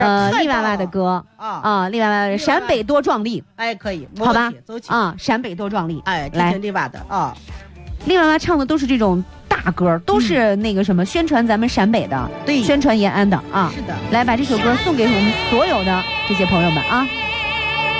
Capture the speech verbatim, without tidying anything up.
呃，丽娃娃的歌啊啊，丽娃娃的陕北多壮丽， 哎，可以， 好吧， 走起啊，陕北多壮丽， 哎， 来， 丽娃的啊， 丽娃娃唱的都是这种大歌，都是那个什么宣传咱们陕北的， 对， 宣传延安的啊， 是的， 来把这首歌送给我们所有的这些朋友们啊。